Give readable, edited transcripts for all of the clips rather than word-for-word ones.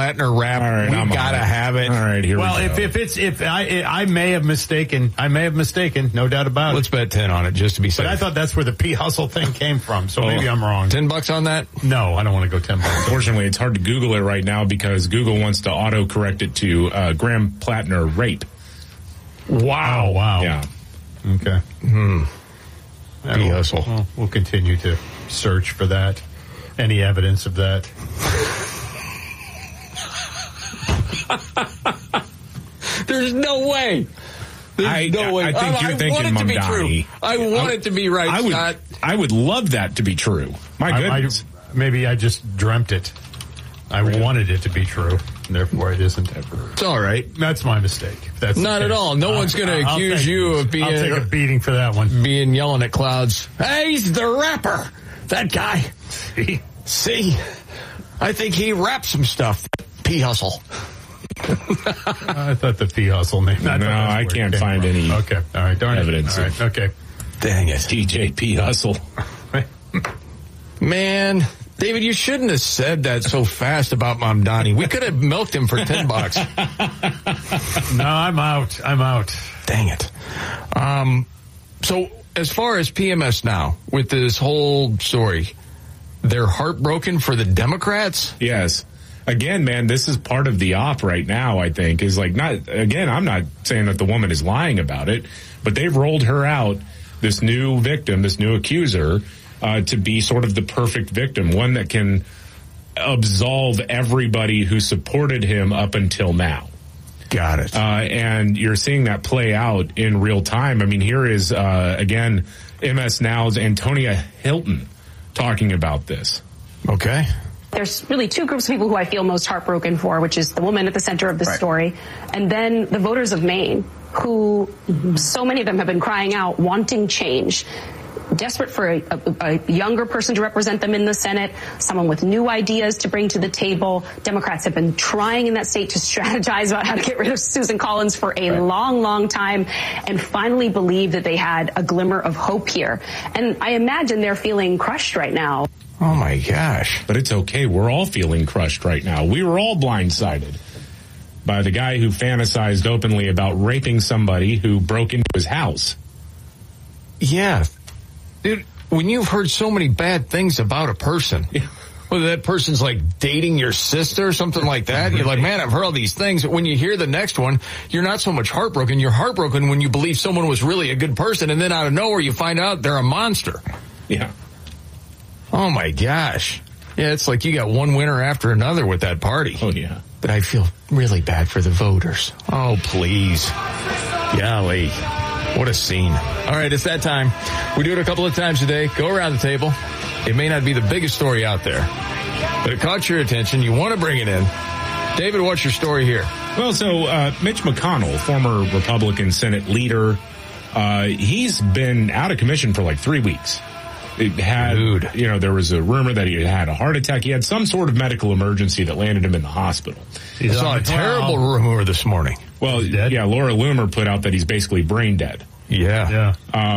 Plattner rap. Right, We've got to have it. All right, here we go. if I may have mistaken, no doubt about it. Let's bet 10 on it just to be safe. But I thought that's where the P Hustle thing came from, so maybe I'm wrong. $10 on that? No, I don't want to go $10. Unfortunately, it's hard to Google it right now because Google wants to auto-correct it to Graham Plattner rape. Wow. Yeah. Okay. P Hustle. Well, we'll continue to search for that. Any evidence of that? There's no way. There's no way. I think you're thinking Mamdani. I want it to be right, Scott. I would love that to be true. My goodness. Maybe I just dreamt it. I wanted it to be true, and therefore it isn't ever. It's all right. That's my mistake. That's not at all. No one's going to accuse you of being... I'll take a beating for that one. Being yelling at clouds. Hey, he's the rapper. That guy. See? I think he raps some stuff. P Hustle. I thought the P Hustle name. No, I can't find any. Okay. All right. Darn evidence. All right. Okay. Dang it. DJ P Hustle. Man, David, you shouldn't have said that so fast about Mamdani. We could have milked him for $10. No, I'm out. Dang it. So as far as PMS now, with this whole story, they're heartbroken for the Democrats? Yes. Again, man, this is part of the op right now, I think, is like I'm not saying that the woman is lying about it, but they've rolled her out, this new victim, this new accuser, to be sort of the perfect victim, one that can absolve everybody who supported him up until now. Got it. And you're seeing that play out in real time. I mean, here is, again, MS Now's Antonia Hilton talking about this. Okay. There's really two groups of people who I feel most heartbroken for, which is the woman at the center of the story, and then the voters of Maine, who so many of them have been crying out, wanting change, desperate for a younger person to represent them in the Senate, someone with new ideas to bring to the table. Democrats have been trying in that state to strategize about how to get rid of Susan Collins for a long, long time, and finally believe that they had a glimmer of hope here. And I imagine they're feeling crushed right now. Oh, my gosh. But it's okay. We're all feeling crushed right now. We were all blindsided by the guy who fantasized openly about raping somebody who broke into his house. Yeah. Dude, when you've heard so many bad things about a person, whether that person's like dating your sister or something like that, you're like, man, I've heard all these things. When you hear the next one, you're not so much heartbroken. You're heartbroken when you believe someone was really a good person, and then out of nowhere you find out they're a monster. Yeah. Oh, my gosh. Yeah, it's like you got one winner after another with that party. Oh, yeah. But I feel really bad for the voters. Oh, please. Golly. What a scene. All right, it's that time. We do it a couple of times a day. Go around the table. It may not be the biggest story out there, but it caught your attention. You want to bring it in. David, what's your story here? Well, so Mitch McConnell, former Republican Senate leader, he's been out of commission for like 3 weeks. It had, there was a rumor that he had a heart attack. He had some sort of medical emergency that landed him in the hospital. I saw a terrible rumor this morning. Well, yeah, Laura Loomer put out that he's basically brain dead. Yeah.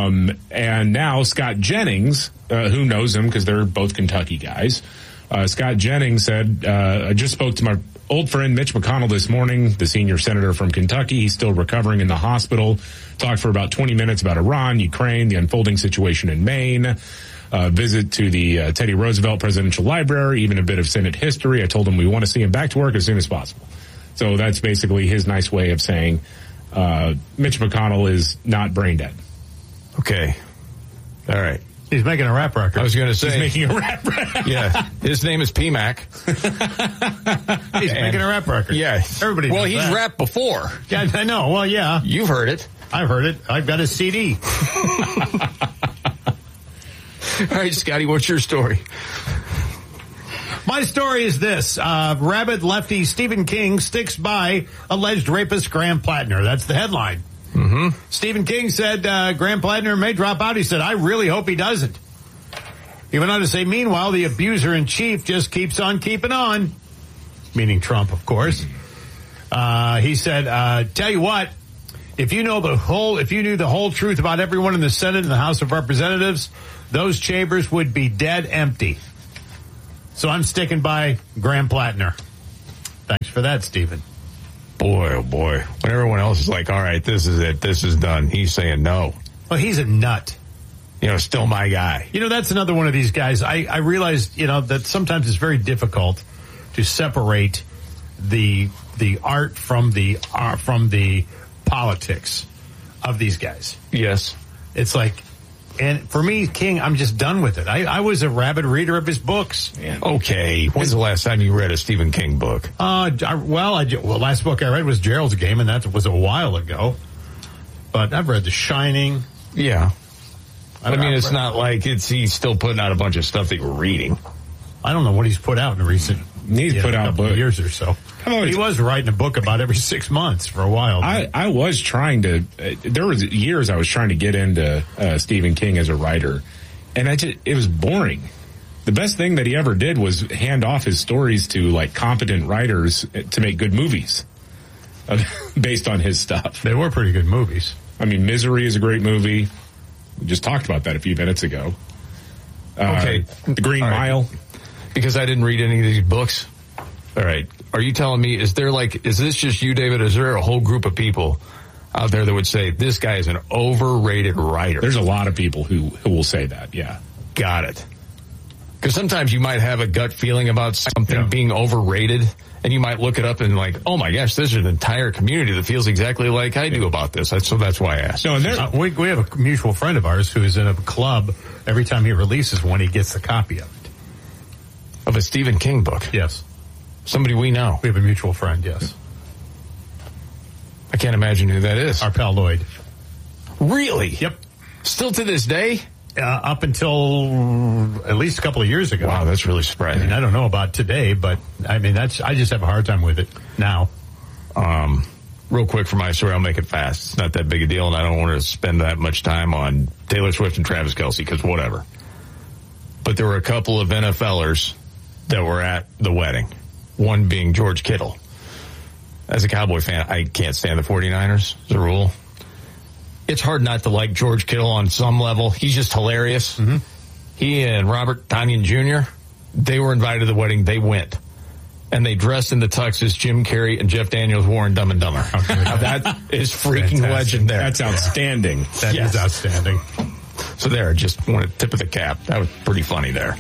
And now Scott Jennings, who knows him because they're both Kentucky guys, Scott Jennings said, I just spoke to my old friend Mitch McConnell this morning, the senior senator from Kentucky. He's still recovering in the hospital. Talked for about 20 minutes about Iran, Ukraine, the unfolding situation in Maine, visit to the Teddy Roosevelt Presidential Library, even a bit of Senate history. I told him we want to see him back to work as soon as possible. So that's basically his nice way of saying Mitch McConnell is not brain dead. Okay. All right. He's making a rap record. I was going to say. He's making a rap record. Yeah. His name is PMAC. He's making a rap record. Yeah. Everybody knows he's that. rapped before. Yeah, I know. Well, yeah. You've heard it. I've heard it. I've got his CD. All right, Scotty, what's your story? My story is this. Rabid lefty Stephen King sticks by alleged rapist Graham Plattner. That's the headline. Mm-hmm. Stephen King said Graham Plattner may drop out. He said, I really hope he doesn't. He went on to say, meanwhile, the abuser-in-chief just keeps on keeping on. Meaning Trump, of course. He said, tell you what, if you knew the whole truth about everyone in the Senate and the House of Representatives, those chambers would be dead empty. So I'm sticking by Graham Plattner. Thanks. for that, Stephen? Boy, oh boy. When everyone else is like, all right, this is it. This is done. He's saying no. Well, he's a nut. Still my guy. That's another one of these guys. I realized, that sometimes it's very difficult to separate the art from the politics of these guys. Yes. It's like, and for me, King, I'm just done with it. I was a rabid reader of his books. Yeah. Okay. When's the last time you read a Stephen King book? Last book I read was Gerald's Game, and that was a while ago. But I've read The Shining. Yeah. It's not like he's still putting out a bunch of stuff that you're reading. I don't know what he's put out in the recent couple of years or so. He was writing a book about every 6 months for a while. I was trying to, there was years I was trying to get into Stephen King as a writer, and it was boring. The best thing that he ever did was hand off his stories to like competent writers to make good movies based on his stuff. They were pretty good movies. Misery is a great movie. We just talked about that a few minutes ago. Okay. The Green Mile. Because I didn't read any of these books. All right. Are you telling me, is this just you, David? Is there a whole group of people out there that would say this guy is an overrated writer? There's a lot of people who will say that, yeah. Got it. Because sometimes you might have a gut feeling about something being overrated, and you might look it up and like, oh my gosh, there's an entire community that feels exactly like I do about this. So that's why I asked. So we have a mutual friend of ours who is in a club. Every time he releases one, he gets a copy of it. Of a Stephen King book? Yes. Somebody we know. We have a mutual friend, yes. I can't imagine who that is. Our pal Lloyd. Really? Yep. Still to this day? Up until at least a couple of years ago. Wow, that's really surprising. I don't know about today, but I just have a hard time with it now. Real quick for my story, I'll make it fast. It's not that big a deal, and I don't want to spend that much time on Taylor Swift and Travis Kelce, because whatever. But there were a couple of NFLers that were at the wedding, one being George Kittle. As a Cowboy fan, I can't stand the 49ers, as a rule. It's hard not to like George Kittle on some level. He's just hilarious. Mm-hmm. He and Robert Tonyan Jr., they were invited to the wedding. They went. And they dressed in the tuxes Jim Carrey and Jeff Daniels wore in Dumb and Dumber. Now that is freaking legendary. That's outstanding. That is outstanding. So there, just wanted tip of the cap. That was pretty funny there.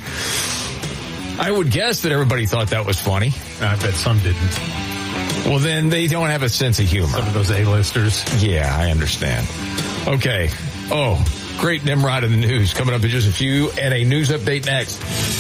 I would guess that everybody thought that was funny. I bet some didn't. Well, then they don't have a sense of humor. Some of those A-listers. Yeah, I understand. Okay. Oh, great Nimrod in the news coming up in just a few, and a news update next.